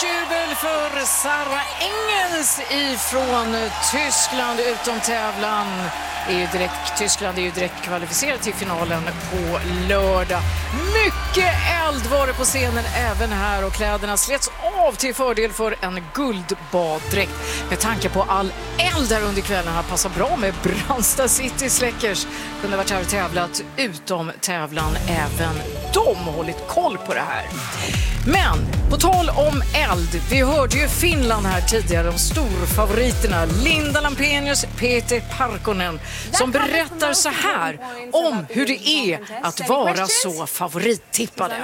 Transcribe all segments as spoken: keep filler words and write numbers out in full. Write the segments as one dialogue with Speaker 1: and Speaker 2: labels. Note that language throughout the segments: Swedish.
Speaker 1: Stort jubel för Sara Engels ifrån Tyskland utom tävlan. Är ju direkt, Tyskland är ju direkt kvalificerat till finalen på lördag. Mycket eld var det på scenen även här och kläderna slets av till fördel för en guldbaddräkt. Med tanke på all eld där under kvällen har passat bra med Brandsta City Släckers. Kunde varit här och tävlat utom tävlan även de hållit koll på det här. Men på tal om eld, vi hörde ju Finland här tidigare, de storfavoriterna Linda Lampenius, Peter Parkkonen, som berättar så här om hur det är att vara så favorittippade.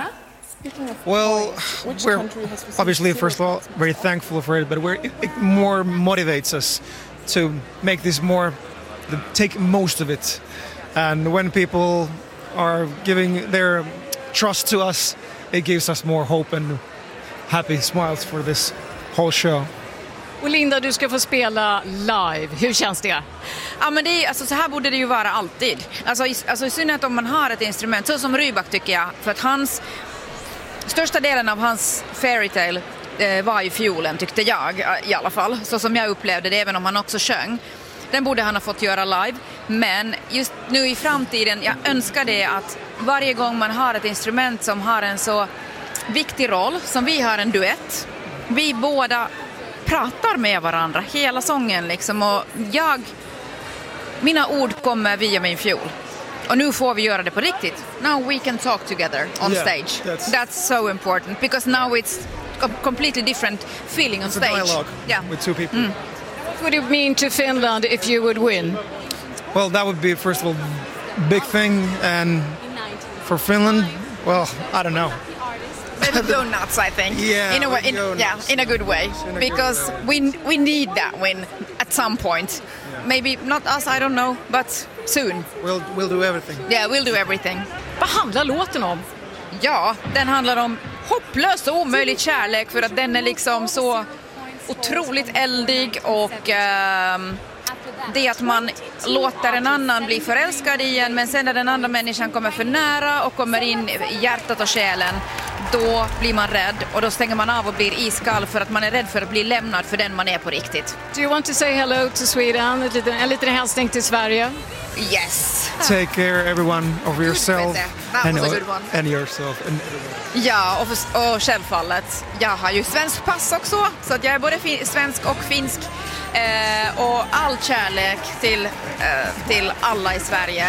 Speaker 2: Well, we're obviously, first of all, very thankful for it, but we're, it, it more motivates us to make this more, take most of it. And when people are giving their trust to us, it gives us more hope and happy smiles for this whole show.
Speaker 1: Och Linda, du ska få spela live. Hur känns det?
Speaker 3: Ja, men det är, alltså, så här borde det ju vara alltid. Alltså i, alltså, i synnerhet om man har ett instrument, så som Rybak tycker jag. För att hans, största delen av hans fairytale eh, var ju fiolen, tyckte jag i alla fall. Så som jag upplevde det, även om han också sjöng. Den borde han ha fått göra live. Men just nu i framtiden, jag önskar det att varje gång man har ett instrument som har en så viktig roll, som vi har en duett, vi båda pratar med varandra hela sången liksom, och jag, mina ord kommer via min fiol. Och nu får vi göra det på riktigt. Now we can talk together on
Speaker 2: yeah,
Speaker 3: stage.
Speaker 2: That's,
Speaker 3: that's so important because now it's a completely different feeling on
Speaker 2: it's
Speaker 3: stage.
Speaker 2: a dialogue
Speaker 3: yeah.
Speaker 2: with two people.
Speaker 1: Mm. What would it mean to Finland if you would win?
Speaker 2: Well, that would be, first of all, big thing, and for Finland, well, I don't know.
Speaker 3: They would go nuts, I think.
Speaker 2: Yeah,
Speaker 3: in a way, in, yeah,
Speaker 2: nuts.
Speaker 3: in a good way,
Speaker 2: a
Speaker 3: because
Speaker 2: good way.
Speaker 3: we we need that win at some point. Yeah. Maybe not us, I don't know, but soon.
Speaker 2: We'll we'll do everything.
Speaker 3: Yeah, we'll do everything.
Speaker 1: Vad handlar låten om?
Speaker 3: Ja, den handlar om hopplös och omöjlig kärlek, för att den är liksom så otroligt eldig, och uh, det att man låter en annan bli förälskad i en, men sen när den andra människan kommer för nära och kommer in i hjärtat och själen, då blir man rädd, och då stänger man av och blir iskall för att man är rädd för att bli lämnad för den man är på riktigt.
Speaker 1: Do you want to say hello to Sweden? En liten, en liten hälsning till Sverige.
Speaker 3: Yes.
Speaker 2: Take care everyone of yourself
Speaker 3: and,
Speaker 2: and yourself and
Speaker 3: ja, och, för, och självfallet. Jag har ju svensk pass också, så att jag är både fi- svensk och finsk. Eh, och all kärlek till, eh, till alla i Sverige.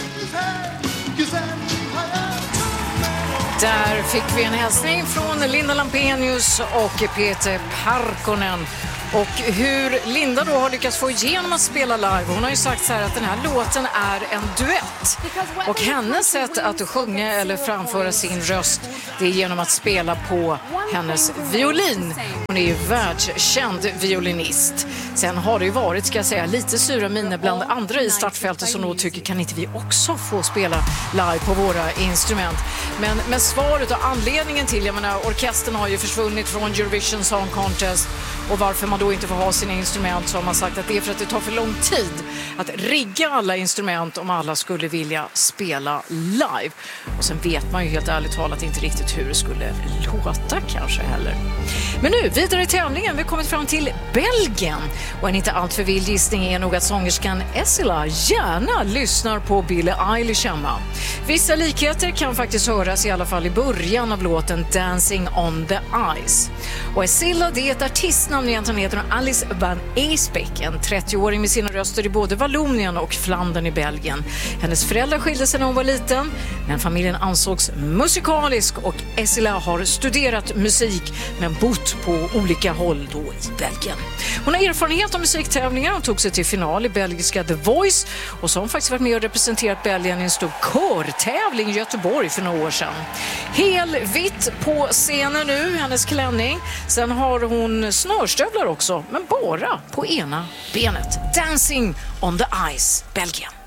Speaker 1: Där fick vi en hälsning från Linda Lampenius och Peter Parkkonen. Och hur Linda då har lyckats få igenom att spela live. Hon har ju sagt så här att den här låten är en duett. Och hennes sätt att sjunga eller framföra sin röst, det är genom att spela på hennes violin. Hon är ju världskänd violinist. Sen har det ju varit, ska jag säga, lite sura miner bland andra i startfältet som då tycker, kan inte vi också få spela live på våra instrument? Men med svaret och anledningen till, jag menar, orkestern har ju försvunnit från Eurovision Song Contest, och varför man då inte får ha sina instrument, så har man sagt att det är för att det tar för lång tid att rigga alla instrument om alla skulle vilja spela live. Och sen vet man ju helt ärligt talat inte riktigt hur det skulle låta kanske heller. Men nu, vidare i tävlingen. Vi har kommit fram till Belgien. Och en inte allt för vild gissning är nog att sångerskan Essila gärna lyssnar på Billie Eilish hemma. Vissa likheter kan faktiskt höras i alla fall i början av låten Dancing on the Ice. Och Essila, det är ett artistnamn, egentligen heter hon Alice van Eesbeek, en trettioåring med sina röster i både Vallonien och Flandern i Belgien. Hennes föräldrar skilde sig när hon var liten, men familjen ansågs musikalisk, och Essila har studerat musik men bott på olika håll då i Belgien. Hon har erfarenhet av musiktävlingar. Hon tog sig till final i belgiska The Voice, och så har hon faktiskt varit med och representerat Belgien i en stor körtävling i Göteborg för några år sedan. Helvitt på scenen nu, hennes klänning. Sen har hon snörstövlar också, men bara på ena benet. Dancing on the Ice, Belgien.